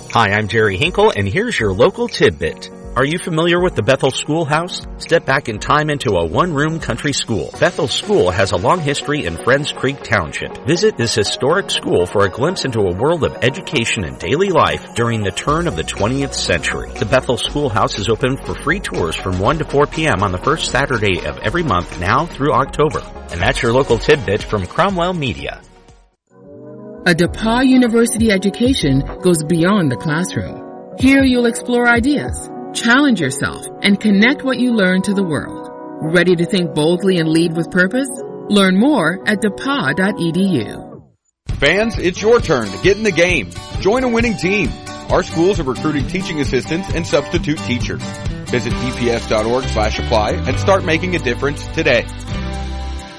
Hi, I'm Jerry Hinkle, and here's your local tidbit. Are you familiar with the Bethel Schoolhouse? Step back in time into a one-room country school. Bethel School has a long history in Friends Creek Township. Visit this historic school for a glimpse into a world of education and daily life during the turn of the 20th century. The Bethel Schoolhouse is open for free tours from 1 to 4 p.m. on the first Saturday of every month now through October. And that's your local tidbit from Cromwell Media. A DePauw University education goes beyond the classroom. Here you'll explore ideas, challenge yourself, and connect what you learn to the world. Ready to think boldly and lead with purpose? Learn more at DePauw.edu. Fans, it's your turn to get in the game. Join a winning team. Our schools are recruiting teaching assistants and substitute teachers. Visit dps.org/apply and start making a difference today.